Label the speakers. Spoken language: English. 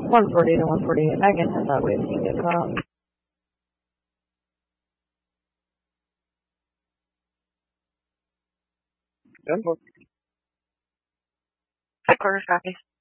Speaker 1: 140 to 148. I guess that way it can get cut off.
Speaker 2: Done for.
Speaker 3: Headquarters copies.